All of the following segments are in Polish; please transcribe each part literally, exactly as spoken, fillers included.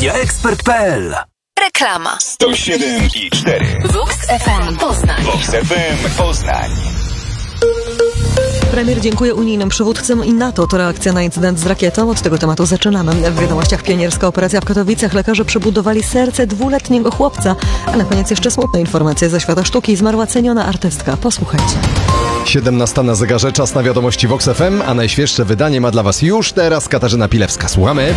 Mediaexpert kropka pe el. Reklama. sto siedem i cztery. Vox F M Poznań. Vox F M Poznań. Premier dziękuję unijnym przywódcom i NATO. To reakcja na incydent z rakietą. Od tego tematu zaczynamy. W wiadomościach pionierska operacja w Katowicach. Lekarze przebudowali serce dwuletniego chłopca. A na koniec jeszcze smutne informacje ze świata sztuki. Zmarła ceniona artystka. Posłuchajcie. siedemnasta na zegarze, czas na wiadomości Vox F M, a najświeższe wydanie ma dla Was już teraz Katarzyna Pilewska. Słuchamy.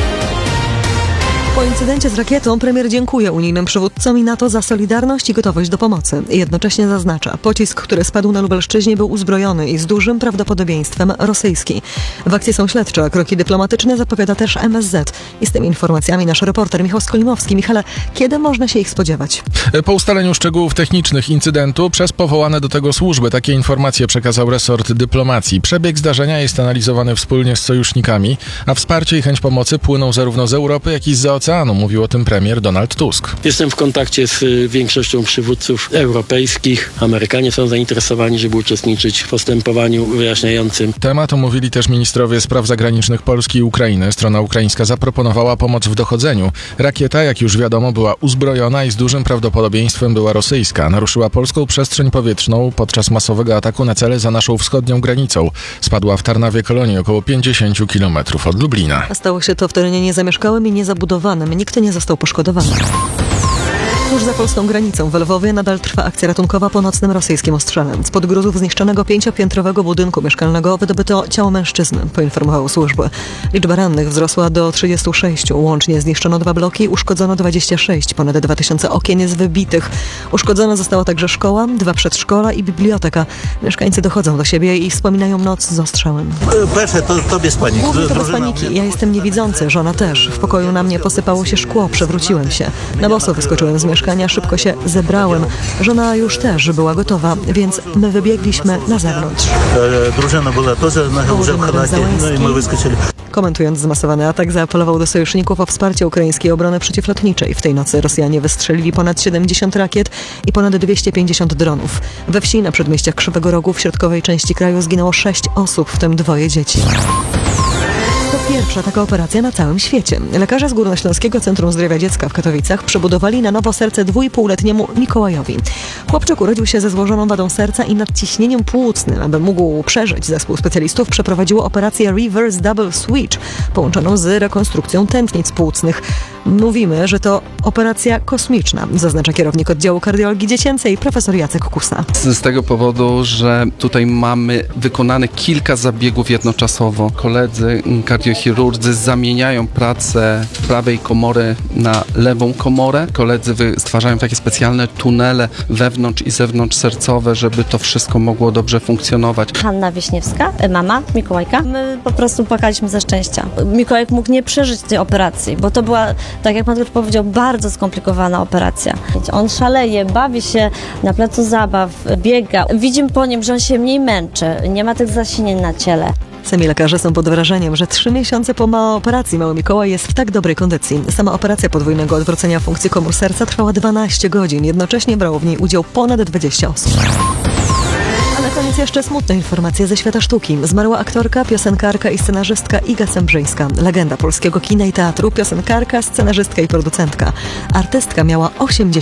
Po incydencie z rakietą premier dziękuje unijnym przywódcom i NATO za solidarność i gotowość do pomocy. Jednocześnie zaznacza, pocisk, który spadł na Lubelszczyźnie, był uzbrojony i z dużym prawdopodobieństwem rosyjski. W akcji są śledcze, a kroki dyplomatyczne zapowiada też M S Z. I z tymi informacjami nasz reporter Michał Skolimowski. Michale, kiedy można się ich spodziewać? Po ustaleniu szczegółów technicznych incydentu przez powołane do tego służby takie informacje przekazał resort dyplomacji. Przebieg zdarzenia jest analizowany wspólnie z sojusznikami, a wsparcie i chęć pomocy płyną zarówno z Europy, jak i z oceanu. Mówił o tym premier Donald Tusk. Jestem w kontakcie z większością przywódców europejskich. Amerykanie są zainteresowani, żeby uczestniczyć w postępowaniu wyjaśniającym. Temat omówili też ministrowie spraw zagranicznych Polski i Ukrainy. Strona ukraińska zaproponowała pomoc w dochodzeniu. Rakieta, jak już wiadomo, była uzbrojona i z dużym prawdopodobieństwem była rosyjska. Naruszyła polską przestrzeń powietrzną podczas masowego ataku na cele za naszą wschodnią granicą. Spadła w Tarnawie Kolonii, około pięćdziesiąt kilometrów od Lublina. A stało się to w terenie niezamieszkałym i niezabudowanym. Nikt nie został poszkodowany. Tuż za polską granicą w Lwowie nadal trwa akcja ratunkowa po nocnym rosyjskim ostrzale. Spod gruzów zniszczonego pięciopiętrowego budynku mieszkalnego wydobyto ciało mężczyzny, poinformowały służby. Liczba rannych wzrosła do trzydziestu sześciu. Łącznie zniszczono dwa bloki, uszkodzono dwadzieścia sześć. Ponad dwa tysiące okien jest wybitych. Uszkodzona została także szkoła, dwa przedszkola i biblioteka. Mieszkańcy dochodzą do siebie i wspominają noc z ostrzałem. Pierwsze to, to bez paniki. Głównie to bez paniki. Ja jestem niewidzący, żona też. W pokoju na mnie posypało się szkło, przewróciłem się. Na boso wyskoczyłem z mieszkania, szybko się zebrałem. Żona już też była gotowa, więc my wybiegliśmy na zewnątrz. Drużyna była też już w chalacie, no i my wyskoczyli. Komentując zmasowany atak, zaapelował do sojuszników o wsparcie ukraińskiej obrony przeciwlotniczej. W tej nocy Rosjanie wystrzelili ponad siedemdziesiąt rakiet i ponad dwieście pięćdziesiąt dronów. We wsi na przedmieściach Krzywego Rogu w środkowej części kraju zginęło sześć osób, w tym dwoje dzieci. To pierwsza taka operacja na całym świecie. Lekarze z Górnośląskiego Centrum Zdrowia Dziecka w Katowicach przebudowali na nowo serce dwuipółletniemu Mikołajowi. Chłopczyk urodził się ze złożoną wadą serca i nadciśnieniem płucnym. Aby mógł przeżyć, zespół specjalistów przeprowadziło operację Reverse Double Switch, połączoną z rekonstrukcją tętnic płucnych. Mówimy, że to operacja kosmiczna, zaznacza kierownik oddziału kardiologii dziecięcej profesor Jacek Kusa. Z tego powodu, że tutaj mamy wykonane kilka zabiegów jednoczasowo. Koledzy kardiochirurdzy zamieniają pracę prawej komory na lewą komorę. Koledzy stwarzają takie specjalne tunele wewnątrz i zewnątrz sercowe, żeby to wszystko mogło dobrze funkcjonować. Hanna Wiśniewska, mama Mikołajka. My po prostu płakaliśmy ze szczęścia. Mikołajek mógł nie przeżyć tej operacji, bo to była, tak jak pan doktor powiedział, bardzo skomplikowana operacja. On szaleje, bawi się na placu zabaw, biega. Widzimy po nim, że on się mniej męczy, nie ma tych zasinień na ciele. Sami lekarze są pod wrażeniem, że trzy miesiące po operacji mały Mikołaj jest w tak dobrej kondycji. Sama operacja podwójnego odwrócenia funkcji komór serca trwała dwanaście godzin. Jednocześnie brało w niej udział ponad dwadzieścia osób. A na koniec jeszcze smutne informacje ze świata sztuki. Zmarła aktorka, piosenkarka i scenarzystka Iga Sembrzyńska. Legenda polskiego kina i teatru, piosenkarka, scenarzystka i producentka. Artystka miała osiemdziesiąt